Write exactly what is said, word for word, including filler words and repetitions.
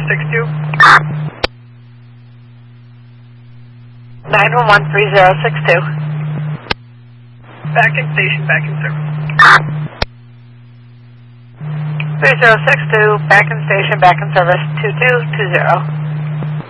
six two. nine one one, three zero six two. Back in station, back in service. three zero six two, back in station, back in service, two two two zero.